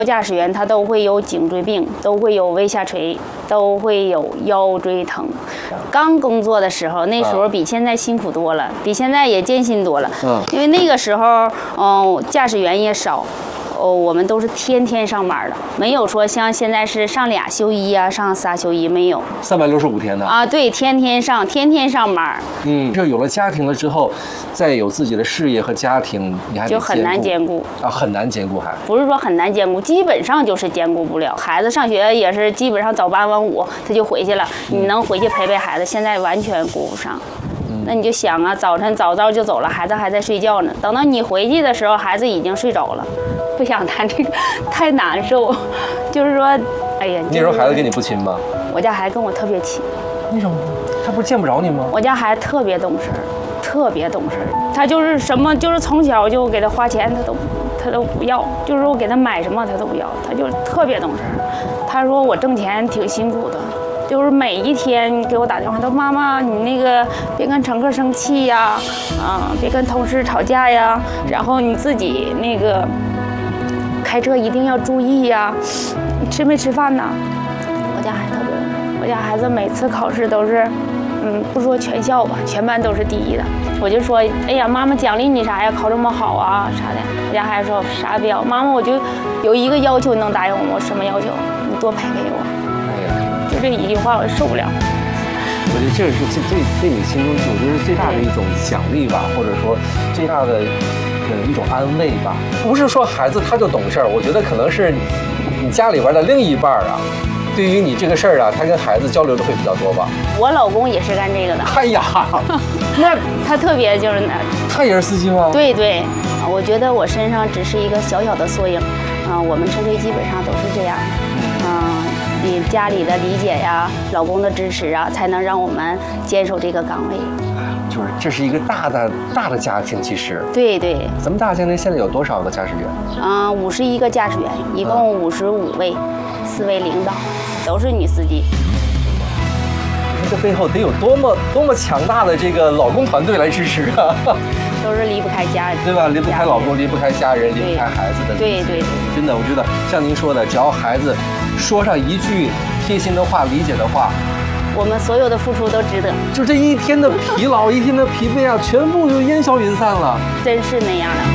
驾驶员他都会有颈椎病，都会有胃下垂，都会有腰椎疼。刚工作的时候，那时候比现在辛苦多了，比现在也艰辛多了。因为那个时候，驾驶员也少。我们都是天天上班的，没有说像现在是上2休1啊，上3休1没有。 365天呢？ 啊，对，天天上班。 这有了家庭了之后，再有自己的事业和家庭，你还得就很难兼顾啊，很难兼顾还。 不是说很难兼顾，基本上就是兼顾不了。孩子上学也是基本上早8晚5他就回去了，你能回去陪陪孩子，现在完全顾不上。那你就想啊，早晨早早就走了，孩子还在睡觉呢。等到你回去的时候，孩子已经睡着了。不想谈这个，太难受。就是说，哎呀， 那时候孩子跟你不亲吗？ 我家孩子跟我特别亲。 为什么？他不是见不着你吗？ 我家孩子特别懂事，特别懂事。他就是什么，就是从小就给他花钱，他都不要。就是我给他买什么，他都不要。他就特别懂事。他说我挣钱挺辛苦的。就是每一天给我打电话，他说妈妈，你那个别跟乘客生气呀，别跟同事吵架呀，然后你自己那个开车一定要注意呀。你吃没吃饭呢？我家孩子特别，我家孩子每次考试都是，不说全校吧，全班都是第1的。我就说，哎呀，妈妈奖励你啥呀？考这么好啊啥的。我家孩子说啥也不要，妈妈我就有一个要求能答应我，什么要求？你多陪陪我。就这一句话我受不了。 我觉得这是对你心中，我觉得是最大的一种奖励吧，或者说最大的一种安慰吧。不是说孩子他就懂事儿，我觉得可能是你家里边的另一半啊，对于你这个事儿啊，他跟孩子交流的会比较多吧。我老公也是干这个的。 哎呀，那他特别就是那。 他也是司机吗？ 对对，我觉得我身上只是一个小小的缩影，我们车队基本上都是这样的。你家里的理解呀，老公的支持啊，才能让我们坚守这个岗位。 就是这是一个大的家庭，其实。 对对。 咱们大家庭现在有多少个驾驶员 ？51个驾驶员，一共55位，4位领导，都是女司机。 这背后得有多么强大的这个老公团队来支持啊！ 都是离不开家人， 对吧？离不开老公，离不开家人，离不开孩子的。 对对对。 真的，我觉得像您说的，只要孩子说上一句贴心的话、理解的话， 我们所有的付出都值得。 就这一天的疲劳、一天的疲惫啊，全部就烟消云散了。 真是那样的。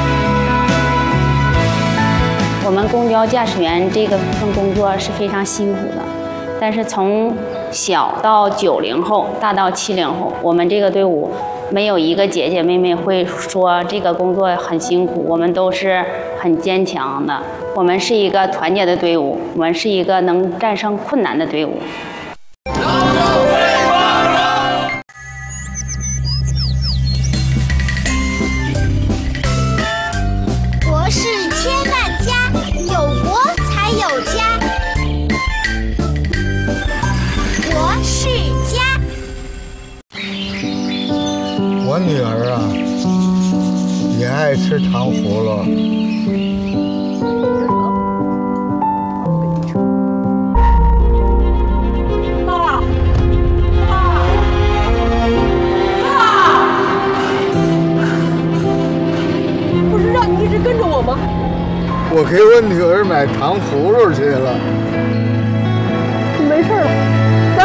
我们公交驾驶员这个份工作是非常辛苦的，但是从小到90后，大到70后，我们这个队伍没有一个姐姐妹妹会说这个工作很辛苦，我们都是很坚强的。我们是一个团结的队伍，我们是一个能战胜困难的队伍。 国事千万家，有国才有家。国事家。 我女儿啊，也爱吃糖葫芦。 不是让你一直跟着我吗？ 我给我女儿买糖葫芦去了。